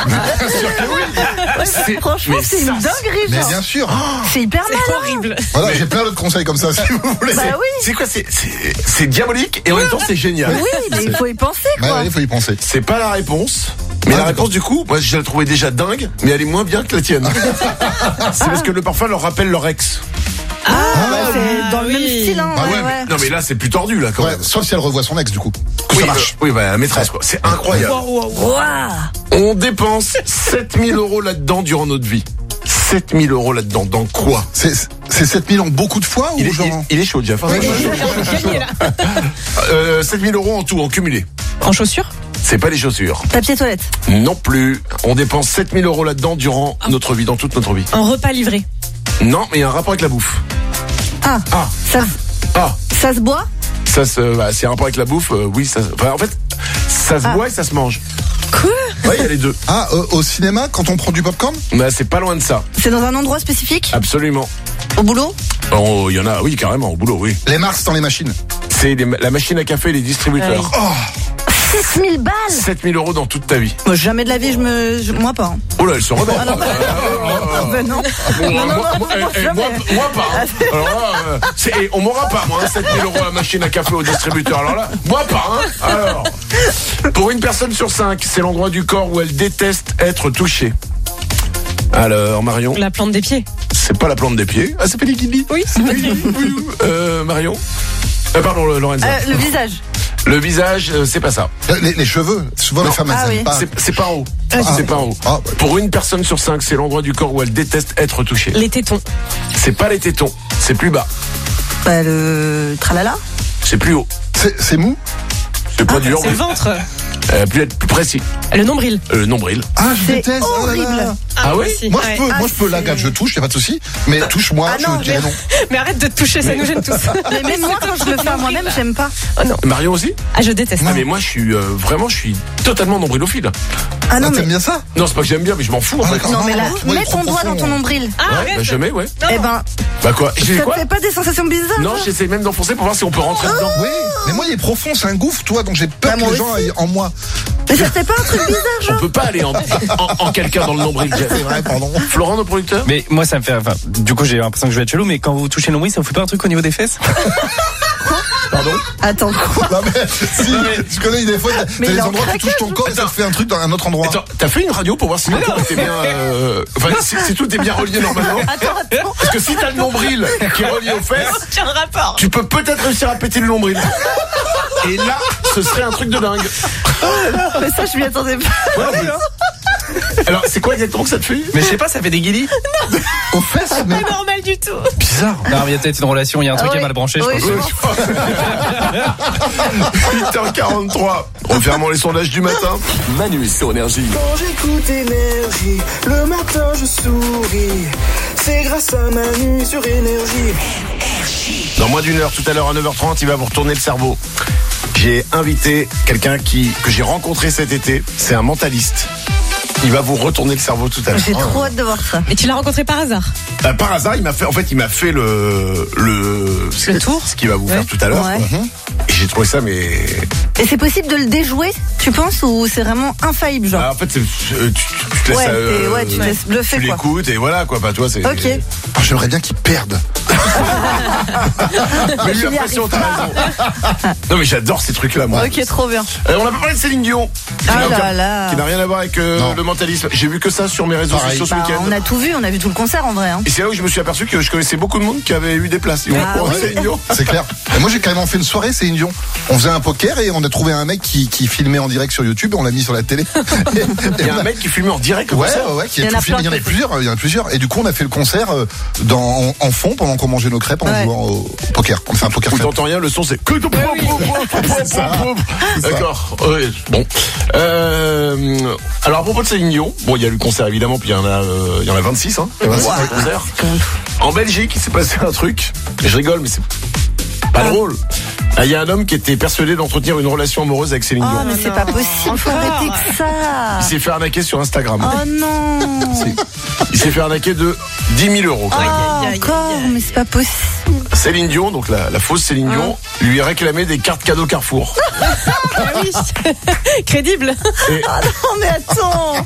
Bien sûr que oui. Franchement, c'est une dinguerie. Mais genre. bien sûr. C'est hyper malin. C'est horrible. Voilà, j'ai plein d'autres conseils comme ça si vous voulez. Bah oui. C'est quoi, c'est diabolique et en même temps c'est génial. Oui, mais il faut y penser, Ouais, quoi. il faut y penser. C'est pas la réponse. Mais Ah, la d'accord. réponse du coup, moi je la trouvais déjà dingue, mais elle est moins bien que la tienne. C'est parce que le parfum leur rappelle leur ex. Bah, c'est dans le même oui. style, hein. Ah ouais, ouais. Non mais là c'est plus tordu là quand Ouais, même. sauf si elle revoit son ex du coup. Que Oui, ça marche. oui, bah la maîtresse quoi. C'est incroyable. Ouah. On dépense 7000 € là-dedans durant notre vie. 7000 € là-dedans. Dans quoi? C'est 7000 en beaucoup de fois ou genre. Il est chaud, Jeff. Hein, Gagné, là. 7000 € en tout, en cumulé. En chaussures? C'est pas les chaussures. Papier toilette. Non plus. On dépense 7000 € là-dedans durant notre vie, dans toute notre vie. Un repas livré? Non, mais il y a un rapport avec la bouffe. Ah. Ah. Ça se boit? C'est un rapport avec la bouffe, oui. Enfin, en fait, ça se boit et ça se mange. Quoi? Ouais, il y a les deux. Ah, au cinéma, quand on prend du popcorn? Mais c'est pas loin de ça. C'est dans un endroit spécifique? Absolument. Au boulot? Oh, il y en a, oui, carrément, au boulot, oui. Les Mars dans les machines. C'est la machine à café et les distributeurs. Oh, 6000 balles? 7000 € dans toute ta vie. Moi, jamais de la vie, moi pas. Hein. Oh là, elle se rebelle. Ah non. Moi pas. Hein. Alors là, on m'aura pas, moi, 7000 € à machine à café au distributeur. Alors là, moi pas. Hein. Alors, pour une personne sur 5, c'est l'endroit du corps où elle déteste être touchée. Alors, Marion, La plante des pieds? c'est pas la plante des pieds. Ah, c'est pas les guillis. Oui. Marion. Pardon, Lorenza. Le visage. Le visage, c'est pas ça. les cheveux. Souvent les femmes, elles aiment pas. C'est pas en haut. C'est pas en haut. Ah, Pour une personne sur 5, c'est l'endroit du corps où elle déteste être touchée. Les tétons? C'est pas les tétons, c'est plus bas, Bah, le tralala. c'est plus haut, c'est mou. c'est pas dur, C'est le ventre? plus précis. Le nombril? Le nombril. Ah, je C'est déteste. oh là là. horrible. Ah oui aussi. Moi Ouais. je peux, la gaffe, je touche, y a pas de souci. Mais touche-moi, Ah non, je dirais non. Mais arrête de te toucher, ça nous gêne tous. Mais même moi, quand je le fais à moi-même, j'aime pas. Oh non. Marion aussi? Ah, je déteste. Ah mais moi je suis vraiment, je suis totalement nombrilophile. Ah non, Ah, mais. t'aimes bien ça? Non, c'est pas que j'aime bien, mais je m'en fous en Ah, fait. d'accord. Non, mais là, Moi, il mets est trop ton doigt dans profond. ton nombril. Ah, Ouais, arrête. bah jamais, ouais. Eh ben, Bah quoi? J'ai ça quoi? te fait pas des sensations bizarres? Non, genre j'essaie même d'enfoncer pour voir si on peut rentrer dedans. Oui, mais moi il est profond, c'est un gouffre, toi, donc j'ai peur Bah, que moi les gens aussi. aillent en moi. Mais ça te fait pas un truc bizarre, On genre? peut pas aller en quelqu'un dans le nombril, Jeff. C'est vrai, pardon. Florent, notre producteur? Mais moi, ça me fait. Enfin, du coup, j'ai l'impression que je vais être chelou, mais quand vous touchez le nombril, ça vous fait pas un truc au niveau des fesses? Pardon? Attends, quoi? Non mais si, tu connais des fois, Mais t'as il des est en endroits où tu touches ton corps et ça te fait un truc dans un autre endroit. Attends, t'as fait une radio pour voir si le corps était bien. Enfin, si tout est bien relié normalement. Attends. Parce que si t'as le nombril qui est relié aux fesses, Tiens, un rapport. tu peux peut-être réussir à péter le nombril. Et là, ce serait un truc de dingue. Mais ça, je m'y attendais pas. Ouais, mais- Alors, c'est quoi exactement que ça te fait? Mais je sais pas, ça fait des guilis? Aux fesses, mais Pas normal du tout. bizarre. Non, mais il y a peut-être une relation, il y a un truc Ah qui est oui. mal branché, je Oui, pense. 8h43. Refermons les sondages du matin. Manu sur Énergie. Quand j'écoute Énergie, le matin je souris. C'est grâce à Manu sur Énergie. Dans moins d'une heure, tout à l'heure à 9h30, il va vous retourner le cerveau. J'ai invité quelqu'un que j'ai rencontré cet été. C'est un mentaliste. Il va vous retourner le cerveau tout à l'heure. J'ai trop hâte de voir ça. Et tu l'as rencontré par hasard? Par hasard, il m'a fait le tour. ce qu'il va vous faire tout à l'heure. Ouais. Et j'ai trouvé ça, mais Et c'est possible de le déjouer, tu penses, ou c'est vraiment infaillible, genre? en fait, tu te laisses, Ouais, tu te laisses bluffer, tu quoi. l'écoutes et voilà quoi. Pas toi, c'est. Ok. Ah, j'aimerais bien qu'ils perdent. Mais j'ai Je n'y l'impression, arrive t'as raison. Non mais j'adore ces trucs-là, moi. Ok, trop bien. On n'a pas parlé de Céline Dion. Ah là là. Qui n'a rien à voir avec Non. le mentalisme. J'ai vu que ça sur mes réseaux Pareil. sociaux ce Bah, week-end. on a tout vu, on a vu tout le concert en vrai. Hein. Et c'est là où je me suis aperçu que je connaissais beaucoup de monde qui avait eu des places. Ils ont Ah couru oui. Céline Dion. C'est clair. Et moi j'ai carrément fait une soirée, c'est Dion. On faisait un poker et on a trouvé un mec qui filmait en direct sur YouTube et on l'a mis sur la télé. Il y a un mec qui filmait en direct comme Ouais, ça. ouais, qui Il y a en tout a filmé. Il y en a plein. plusieurs. Et du coup, on a fait le concert en fond pendant qu'on mangeait nos crêpes en Ouais. jouant au poker. On fait un poker Où club. t'entends rien, le son c'est. C'est ça. D'accord. Oui, bon. Alors à propos de Céline Dion, bon, il y a eu le concert évidemment, puis il y en a 26, hein. Il y a 26 des concerts. En Belgique, il s'est passé un truc. Je rigole, mais c'est pas drôle. Il y a un homme qui était persuadé d'entretenir une relation amoureuse avec Céline Dion. Oh, mais c'est pas possible, faut arrêter que ça. Il s'est fait arnaquer sur Instagram. Oh non. Il s'est fait arnaquer de 10 000 euros. Oh, encore, mais c'est pas possible. Céline Dion, donc la fausse Céline Dion, lui a réclamé des cartes cadeaux Carrefour. Ah oui. Crédible. Oh non, mais attends.